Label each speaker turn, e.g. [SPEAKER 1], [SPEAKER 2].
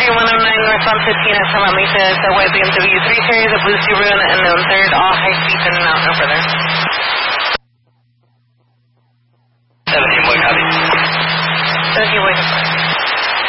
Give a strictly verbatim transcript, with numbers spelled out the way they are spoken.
[SPEAKER 1] three one oh nine northbound fifteen at San Mesa, the white B M W three series, a blue Subaru, and unknown third, all high speed in and out, no further.
[SPEAKER 2] seventeen, boy, copy.
[SPEAKER 1] seventeen, boy, copy.